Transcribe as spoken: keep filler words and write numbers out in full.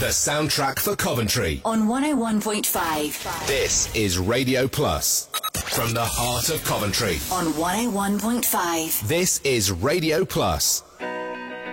The soundtrack for Coventry. On one oh one point five. This is Radio Plus. From the heart of Coventry. On one oh one point five. This is Radio Plus.